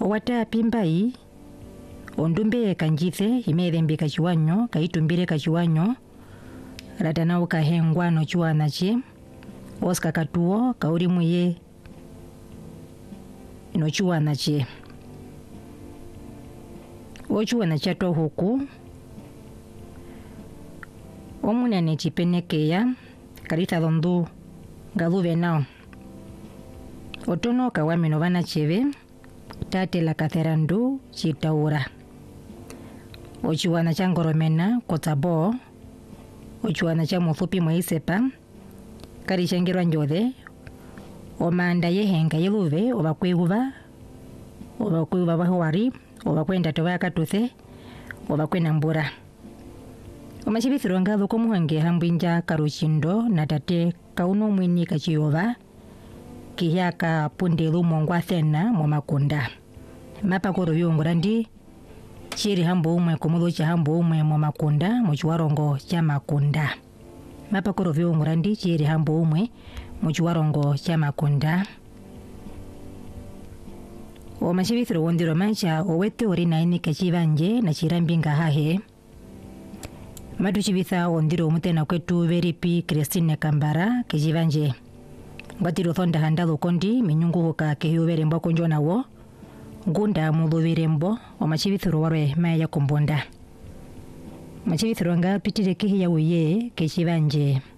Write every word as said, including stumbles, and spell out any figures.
owata pimbai ondumbe kanjithe imedembe kachiwanyo kaitumbire kachiwanyo ratanau kahengwano chuana che oska katuo kauri muye ino chuana che ochuana chato huku omunene chipenekeya karita dondu galuve nao otono kawamino vana cheve tate la katherandu chitaura ochuana cha ngoromena kotabo ochuana cha mufupi mwaisepa karishangirwa njothe omanda yehenga yeluve obakweuva obakweuva bahwari obakwenda toba katuthe obakwena mbura omachibithiro ngatho komuhange hambwinja karuchindo na tate kauno mwini kachiyova kiyaka punde lumongwa thena mu makunda mapa koro byongorandi chiri hambo umwe komulo cha hambo umwe mu makunda mu chiwarongo cha makunda mapa koro byongorandi chiri hambo umwe mu chiwarongo cha makunda o machibithiro wondiro mancha owete ori naini kachibanje na chirambinga hahe madu chibitha wondiro mutena kwetu veripi Christine Kambara kachibanje ngatiro thonda handalo kondi minyungu hoka kehiyovere mbo konjona wo ngunda muluvire mbo omachibithiro warwe maya kombonda machibithiro nga pitire kehiya uye kechibanje